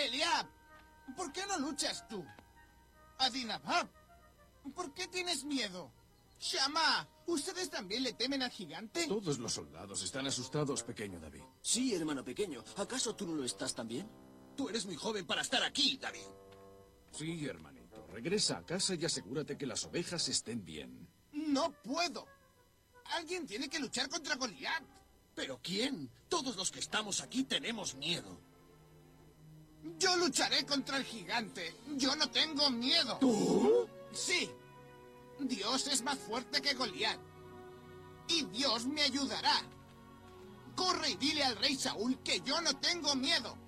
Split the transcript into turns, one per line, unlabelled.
Eliab, ¿por qué no luchas tú? Adinabab, ¿por qué tienes miedo? Shammah, ¿ustedes también le temen al gigante?
Todos los soldados están asustados, pequeño David.
Sí, hermano pequeño. ¿Acaso tú no lo estás también?
Tú eres muy joven para estar aquí, David.
Sí, hermanito. Regresa a casa y asegúrate que las ovejas estén bien.
No puedo. Alguien tiene que luchar contra Goliat.
¿Pero quién? Todos los que estamos aquí tenemos miedo.
Yo lucharé contra el gigante. Yo no tengo miedo.
¿Tú?
Sí. Dios es más fuerte que Goliat. Y Dios me ayudará. Corre y dile al rey Saúl que yo no tengo miedo.